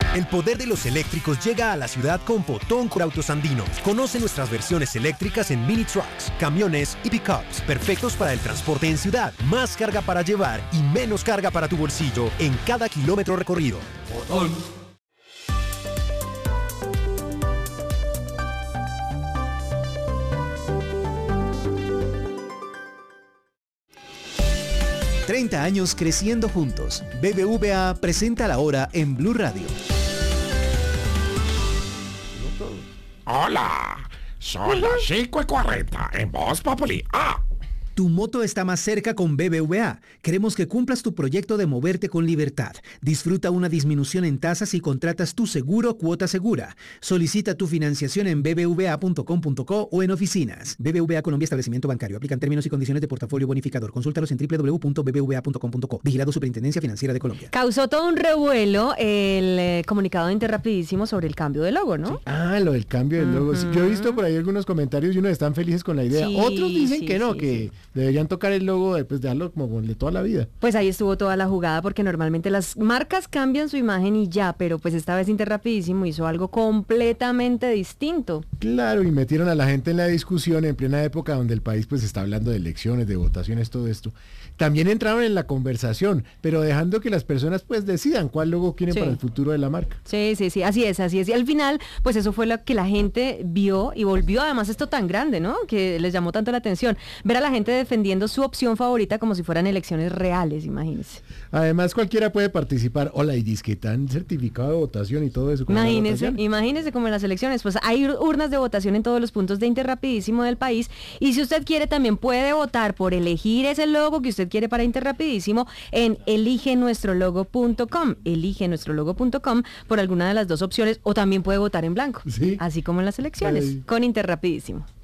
El poder de los eléctricos llega a la ciudad con Potonco Autos Andino. Conoce nuestras versiones eléctricas en mini trucks, camiones y pickups, perfectos para el transporte en ciudad. Más carga para llevar y menos carga para tu bolsillo en cada kilómetro recorrido. Potón. ...30 años creciendo juntos. BBVA presenta la hora en Blue Radio. Hola, son las 5:40 en Voz Populi. Tu moto está más cerca con BBVA. Queremos que cumplas tu proyecto de moverte con libertad. Disfruta una disminución en tasas y contratas tu seguro Cuota Segura. Solicita tu financiación en bbva.com.co o en oficinas. BBVA Colombia, establecimiento bancario. Aplican términos y condiciones de portafolio bonificador. Consúltalos en www.bbva.com.co. Vigilado Superintendencia Financiera de Colombia. Causó todo un revuelo el comunicado de Interrapidísimo sobre el cambio de logo, ¿no? Sí. Lo del cambio del logo. Sí, yo he visto por ahí algunos comentarios y unos están felices con la idea. Sí, otros dicen que no, sí. que deberían tocar el logo de darlo como de toda la vida. Pues ahí estuvo toda la jugada, porque normalmente las marcas cambian su imagen y ya, pero pues esta vez Interrapidísimo hizo algo completamente distinto. Claro, y metieron a la gente en la discusión en plena época donde el país pues está hablando de elecciones, de votaciones, todo esto. También entraron en la conversación, pero dejando que las personas pues decidan cuál logo quieren para el futuro de la marca. Sí, así es. Y al final, pues eso fue lo que la gente vio y volvió, además esto tan grande, ¿no? Que les llamó tanto la atención. Ver a la gente defendiendo su opción favorita como si fueran elecciones reales, imagínense. Además, cualquiera puede participar. Hola, y dice que tan certificado de votación y todo eso. Imagínense como en las elecciones, pues hay urnas de votación en todos los puntos de Interrapidísimo del país, y si usted quiere también puede votar por elegir ese logo que usted quiere para Interrapidísimo en eligenuestrologo.com por alguna de las dos opciones, o también puede votar en blanco, así como en las elecciones, con Interrapidísimo.